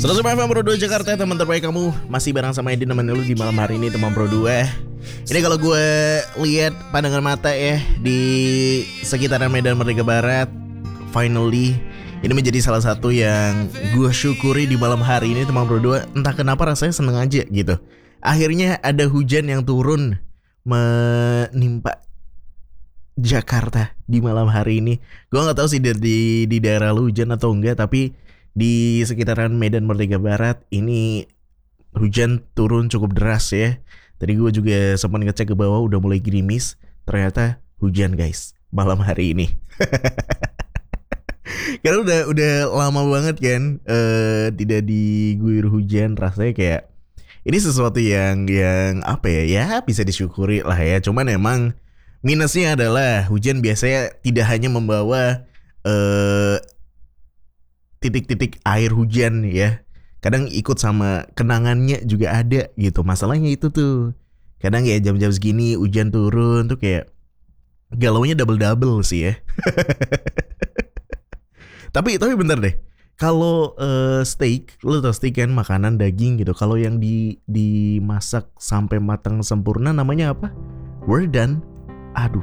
FM Pro 2 Jakarta, teman terbaik kamu. Masih bareng sama Edi nemenin lu di malam hari ini, teman Pro 2. Ini kalau gue lihat pandangan mata ya di sekitaran Medan Merdeka Barat, finally ini menjadi salah satu yang gue syukuri di malam hari ini, teman Pro 2. Entah kenapa rasanya seneng aja gitu. Akhirnya ada hujan yang turun menimpa Jakarta di malam hari ini. Gue nggak tahu sih di daerah lu hujan atau enggak, tapi di sekitaran Medan Merdeka Barat ini hujan turun cukup deras ya. Tadi gue juga sempat ngecek ke bawah, udah mulai gerimis. Ternyata hujan guys malam hari ini. Karena udah lama banget kan tidak diguyur hujan. Rasanya kayak ini sesuatu yang apa ya bisa disyukuri lah ya. Cuman emang minusnya adalah hujan biasanya tidak hanya membawa titik-titik air hujan ya. Kadang ikut sama kenangannya juga ada gitu. Masalahnya itu tuh kadang ya jam-jam segini hujan turun tuh kayak galaunya double-double sih ya. Tapi bener deh. Kalau steak, lo tau steak kan makanan daging gitu. Kalau yang dimasak sampai matang sempurna namanya apa? Well done. Aduh,